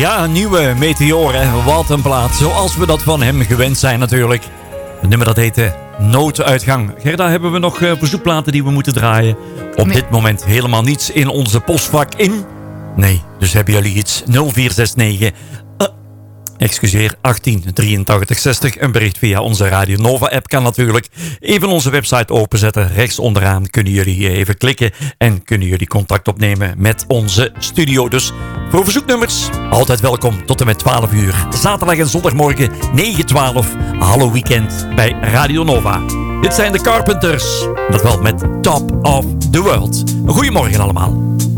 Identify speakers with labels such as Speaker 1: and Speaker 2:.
Speaker 1: Ja, een nieuwe Meteor, hè. Wat een plaat. Zoals we dat van hem gewend zijn natuurlijk. Het nummer dat heette Nooduitgang. Gerda, hebben we nog verzoekplaten die we moeten draaien? Op dit moment helemaal niets in onze postvak in. Nee, dus hebben jullie iets? 0469... Excuseer, 18 83 60. Een bericht via onze Radio Nova app kan natuurlijk. Even onze website openzetten. Rechts onderaan kunnen jullie even klikken. En kunnen jullie contact opnemen met onze studio. Dus voor verzoeknummers, altijd welkom tot en met 12 uur. Zaterdag en zondagmorgen 9-12. Hallo weekend bij Radio Nova. Dit zijn de Carpenters. Dat wel met Top of the World. Een goedemorgen allemaal.